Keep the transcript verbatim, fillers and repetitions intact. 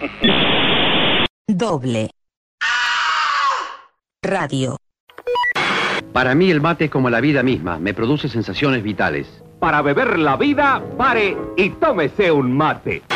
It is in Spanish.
Doble. Radio. Para mí el mate es como la vida misma, me produce sensaciones vitales. Para beber la vida, pare y tómese un mate.